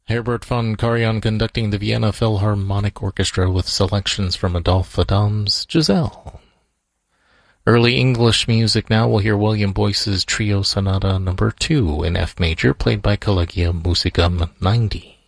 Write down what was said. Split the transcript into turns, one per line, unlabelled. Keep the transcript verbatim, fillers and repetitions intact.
Herbert von Karajan conducting the Vienna Philharmonic Orchestra with selections from Adolphe Adam's Giselle. Early English music now. We'll hear William Boyce's Trio Sonata number two in F major, played by Collegium Musicum ninety.